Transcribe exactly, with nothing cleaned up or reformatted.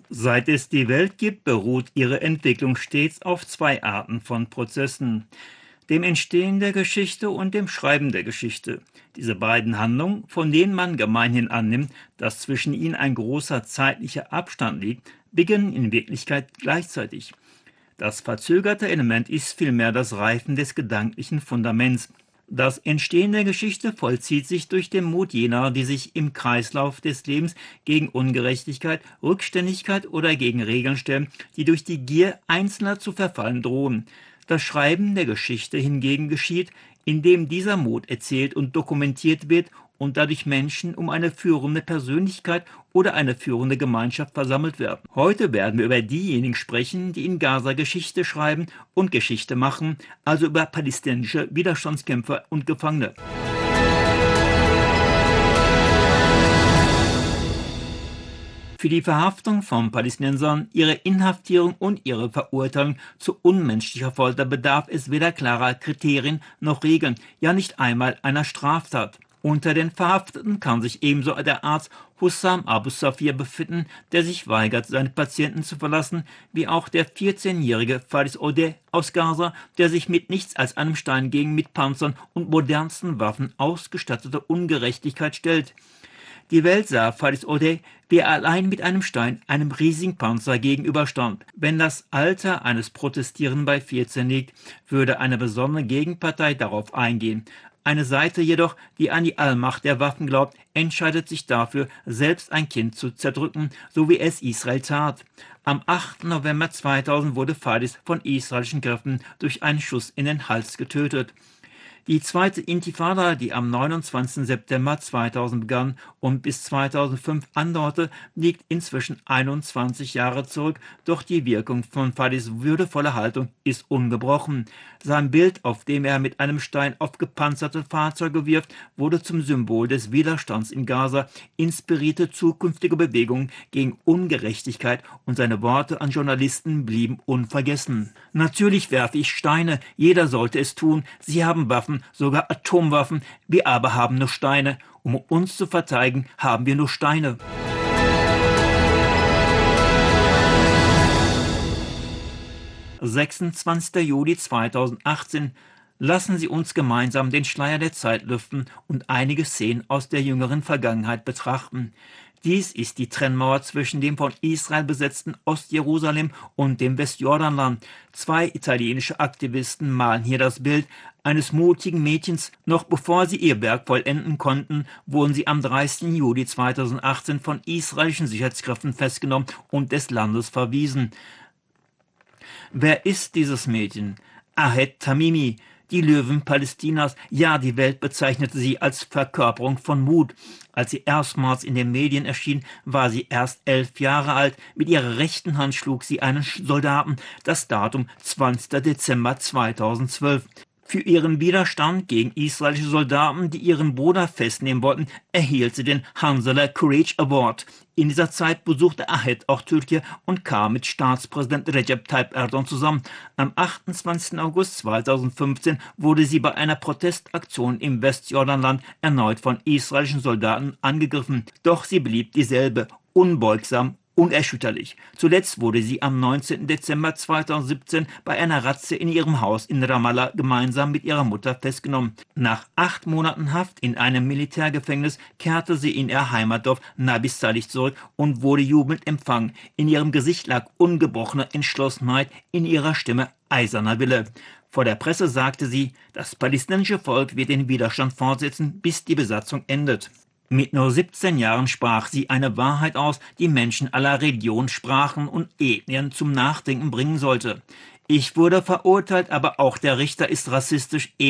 Seit es die Welt gibt, beruht ihre Entwicklung stets auf zwei Arten von Prozessen: dem Entstehen der Geschichte und dem Schreiben der Geschichte. Diese beiden Handlungen, von denen man gemeinhin annimmt, dass zwischen ihnen ein großer zeitlicher Abstand liegt, beginnen in Wirklichkeit gleichzeitig. Das verzögerte Element ist vielmehr das Reifen des gedanklichen Fundaments. Das Entstehen der Geschichte vollzieht sich durch den Mut jener, die sich im Kreislauf des Lebens gegen Ungerechtigkeit, Rückständigkeit oder gegen Regeln stellen, die durch die Gier Einzelner zu verfallen drohen. Das Schreiben der Geschichte hingegen geschieht, indem dieser Mut erzählt und dokumentiert wird und dadurch Menschen um eine führende Persönlichkeit oder eine führende Gemeinschaft versammelt werden. Heute werden wir über diejenigen sprechen, die in Gaza Geschichte schreiben und Geschichte machen, also über palästinensische Widerstandskämpfer und Gefangene. Für die Verhaftung von Palästinensern, ihre Inhaftierung und ihre Verurteilung zu unmenschlicher Folter bedarf es weder klarer Kriterien noch Regeln, ja nicht einmal einer Straftat. Unter den Verhafteten kann sich ebenso der Arzt Hussam Abu Safir befinden, der sich weigert, seine Patienten zu verlassen, wie auch der vierzehnjährige Faris Odeh aus Gaza, der sich mit nichts als einem Stein gegen mit Panzern und modernsten Waffen ausgestattete Ungerechtigkeit stellt. Die Welt sah Faris Odeh, wie er allein mit einem Stein einem riesigen Panzer gegenüberstand. Wenn das Alter eines Protestierenden bei vierzehn liegt, würde eine besondere Gegenpartei darauf eingehen. Eine Seite jedoch, die an die Allmacht der Waffen glaubt, entscheidet sich dafür, selbst ein Kind zu zerdrücken, so wie es Israel tat. Am achten November zweitausend wurde Faris von israelischen Kräften durch einen Schuss in den Hals getötet. Die zweite Intifada, die am neunundzwanzigsten September zweitausend begann und bis zweitausendfünf andauerte, liegt inzwischen einundzwanzig Jahre zurück, doch die Wirkung von Faris würdevoller Haltung ist ungebrochen. Sein Bild, auf dem er mit einem Stein auf gepanzerte Fahrzeuge wirft, wurde zum Symbol des Widerstands in Gaza, inspirierte zukünftige Bewegungen gegen Ungerechtigkeit und seine Worte an Journalisten blieben unvergessen. Natürlich werfe ich Steine, jeder sollte es tun, sie haben Waffen, sogar Atomwaffen, wir aber haben nur Steine. Um uns zu verteidigen, haben wir nur Steine. sechsundzwanzigster Juli zweitausendachtzehn. Lassen Sie uns gemeinsam den Schleier der Zeit lüften und einige Szenen aus der jüngeren Vergangenheit betrachten. Dies ist die Trennmauer zwischen dem von Israel besetzten Ostjerusalem und dem Westjordanland. Zwei italienische Aktivisten malen hier das Bild eines mutigen Mädchens. Noch bevor sie ihr Werk vollenden konnten, wurden sie am dreißigsten Juli zweitausendachtzehn von israelischen Sicherheitskräften festgenommen und des Landes verwiesen. Wer ist dieses Mädchen? Ahed Tamimi. Die Löwin Palästinas, ja, die Welt bezeichnete sie als Verkörperung von Mut. Als sie erstmals in den Medien erschien, war sie erst elf Jahre alt. Mit ihrer rechten Hand schlug sie einen Soldaten, das Datum zwanzigster Dezember zweitausendzwölf. Für ihren Widerstand gegen israelische Soldaten, die ihren Bruder festnehmen wollten, erhielt sie den Hanzala Courage Award. In dieser Zeit besuchte Ahed auch Türkei und kam mit Staatspräsident Recep Tayyip Erdogan zusammen. Am achtundzwanzigsten August zweitausendfünfzehn wurde sie bei einer Protestaktion im Westjordanland erneut von israelischen Soldaten angegriffen. Doch sie blieb dieselbe, unbeugsam, unerschütterlich. Zuletzt wurde sie am neunzehnten Dezember zweitausendsiebzehn bei einer Razzia in ihrem Haus in Ramallah gemeinsam mit ihrer Mutter festgenommen. Nach acht Monaten Haft in einem Militärgefängnis kehrte sie in ihr Heimatdorf Nabi Salih zurück und wurde jubelnd empfangen. In ihrem Gesicht lag ungebrochene Entschlossenheit, in ihrer Stimme eiserner Wille. Vor der Presse sagte sie, das palästinensische Volk wird den Widerstand fortsetzen, bis die Besatzung endet. Mit nur siebzehn Jahren sprach sie eine Wahrheit aus, die Menschen aller Religionen, Sprachen und Ethnien zum Nachdenken bringen sollte. Ich wurde verurteilt, aber auch der Richter ist rassistisch.